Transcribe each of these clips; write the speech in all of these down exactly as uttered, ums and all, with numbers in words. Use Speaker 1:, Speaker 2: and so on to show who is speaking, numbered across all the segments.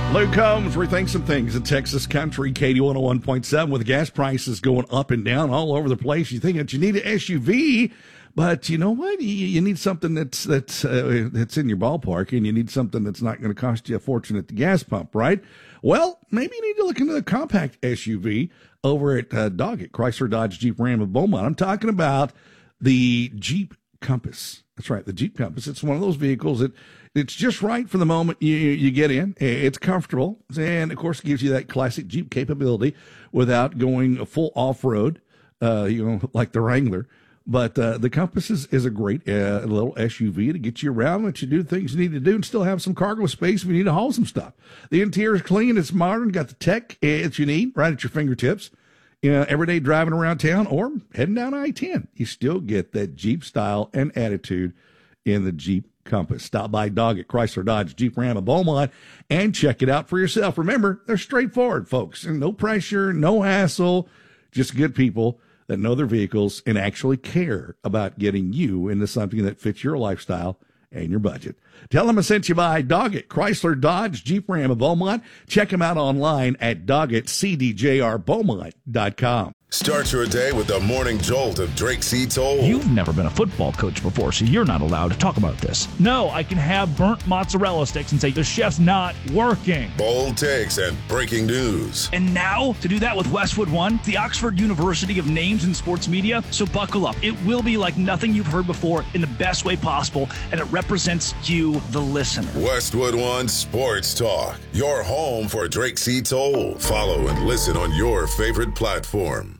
Speaker 1: Luke Combs rethinks some things in Texas country. Katie one oh one point seven with gas prices going up and down all over the place. You think that you need an S U V, but you know what? You, you need something that's that's uh, that's in your ballpark, and you need something that's not going to cost you a fortune at the gas pump, right? Well, maybe you need to look into the compact S U V over at uh, Doggett, Chrysler, Dodge, Jeep, Ram, and Beaumont. I'm talking about the Jeep Compass. That's right, the Jeep Compass. It's one of those vehicles that it's just right for the moment you you get in. It's comfortable, and of course, it gives you that classic Jeep capability without going full off-road, uh, you know, like the Wrangler. But uh, the Compass is, is a great uh, little S U V to get you around, let you do things you need to do, and still have some cargo space if you need to haul some stuff. The interior is clean, it's modern, got the tech that you need right at your fingertips. You know, every day driving around town or heading down I ten, you still get that Jeep style and attitude in the Jeep Compass. Stop by Doggett, Chrysler, Dodge, Jeep, Ram, and Beaumont, and check it out for yourself. Remember, they're straightforward, folks, and no pressure, no hassle, just good people that know their vehicles and actually care about getting you into something that fits your lifestyle and your budget. Tell them I sent you by Doggett, Chrysler, Dodge, Jeep, Ram, and Beaumont. Check them out online at doggett c d j r beaumont dot com.
Speaker 2: Start your day with the morning jolt of Drake C. Toll.
Speaker 3: You've never been a football coach before, so you're not allowed to talk about this. No, I can have burnt mozzarella sticks and say the chef's not working.
Speaker 2: Bold takes and breaking news.
Speaker 3: And now, to do that with Westwood One, the Oxford University of Names in Sports Media. So buckle up. It will be like nothing you've heard before in the best way possible, and it represents you, the listener.
Speaker 2: Westwood One Sports Talk, your home for Drake C. Toll. Follow and listen on your favorite platform.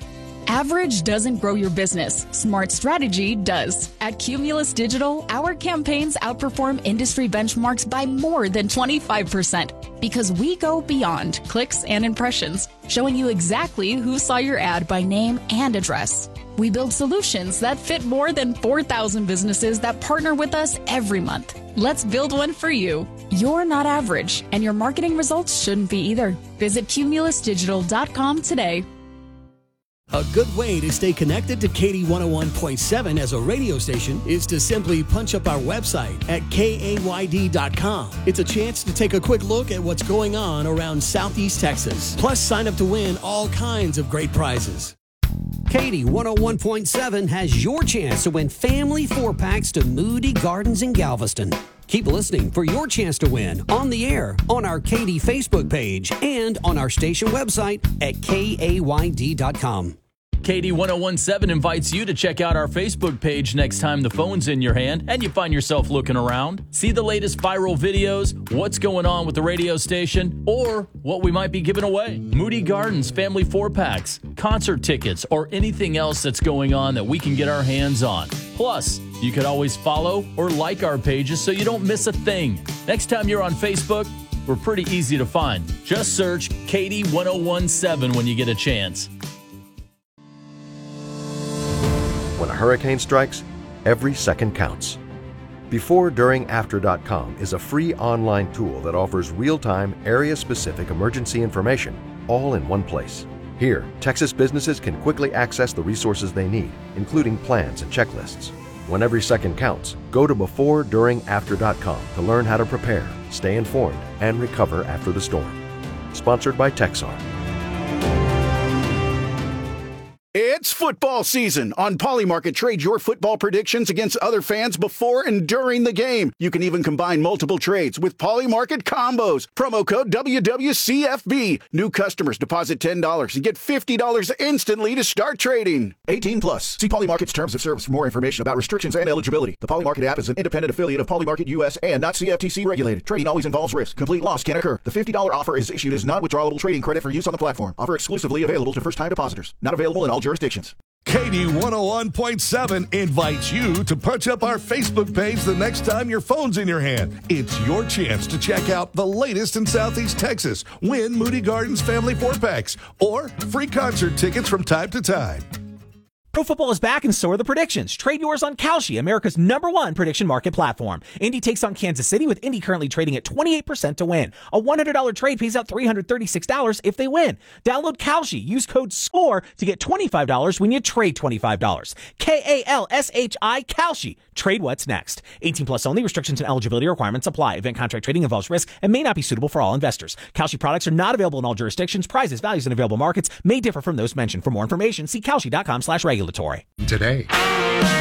Speaker 4: Average doesn't grow your business. Smart strategy does. At Cumulus Digital, our campaigns outperform industry benchmarks by more than twenty-five percent because we go beyond clicks and impressions, showing you exactly who saw your ad by name and address. We build solutions that fit more than four thousand businesses that partner with us every month. Let's build one for you. You're not average, and your marketing results shouldn't be either. Visit cumulus digital dot com today.
Speaker 5: A good way to stay connected to Katie one oh one point seven as a radio station is to simply punch up our website at K A Y D dot com. It's a chance to take a quick look at what's going on around Southeast Texas. Plus, sign up to win all kinds of great prizes. Katie one oh one point seven has your chance to win family four-packs to Moody Gardens in Galveston. Keep listening for your chance to win on the air, on our Katie Facebook page, and on our station website at K A Y D dot com.
Speaker 6: Katie one oh one point seven invites you to check out our Facebook page next time the phone's in your hand and you find yourself looking around. See the latest viral videos, what's going on with the radio station, or what we might be giving away. Moody Gardens family four-packs, concert tickets, or anything else that's going on that we can get our hands on. Plus, you could always follow or like our pages so you don't miss a thing. Next time you're on Facebook, we're pretty easy to find. Just search Katie one oh one point seven when you get a chance.
Speaker 7: When a hurricane strikes, every second counts. Before During After dot com is a free online tool that offers real-time, area-specific emergency information all in one place. Here, Texas businesses can quickly access the resources they need, including plans and checklists. When every second counts, go to Before During After dot com to learn how to prepare, stay informed, and recover after the storm. Sponsored by Texar.
Speaker 8: It's football season. On Polymarket, trade your football predictions against other fans before and during the game. You can even combine multiple trades with Polymarket combos. Promo code W W C F B. New customers deposit ten dollars and get fifty dollars instantly to start trading. eighteen plus. See Polymarket's terms of service for more information about restrictions and eligibility. The Polymarket app is an independent affiliate of Polymarket U S and not C F T C regulated. Trading always involves risk. Complete loss can occur. The fifty dollars offer is issued as non-withdrawable trading credit for use on the platform. Offer exclusively available to first-time depositors. Not available in all jurisdictions.
Speaker 1: Katie one oh one point seven invites you to punch up our Facebook page the next time your phone's in your hand. It's your chance to check out the latest in Southeast Texas, win Moody Gardens family four-packs, or free concert tickets from time to time.
Speaker 9: Pro football is back and so are the predictions. Trade yours on Kalshi, America's number one prediction market platform. Indy takes on Kansas City, with Indy currently trading at twenty-eight percent to win. A one hundred dollars trade pays out three hundred thirty-six dollars if they win. Download Kalshi. Use code SCORE to get twenty-five dollars when you trade twenty-five dollars. K A L S H I, Kalshi. Trade what's next. eighteen plus only. Restrictions and eligibility requirements apply. Event contract trading involves risk and may not be suitable for all investors. Kalshi products are not available in all jurisdictions. Prizes, values, and available markets may differ from those mentioned. For more information, see kalshi dot com slash regulatory.
Speaker 10: Today.